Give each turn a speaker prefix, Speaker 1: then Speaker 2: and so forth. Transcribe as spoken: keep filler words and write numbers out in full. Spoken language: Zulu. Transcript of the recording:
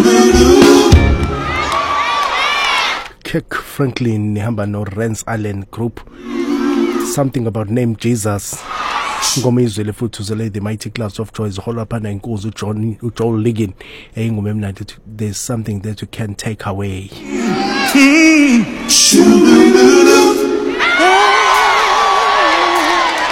Speaker 1: Kirk Franklin nihamba no Rance Allen Group, something about name Jesus. Ngoma izwele futhi uzele the mighty class of joy zihola phana inkozi uJohn uJoel Liggin eyingoma emnandi. There's something that you can take away.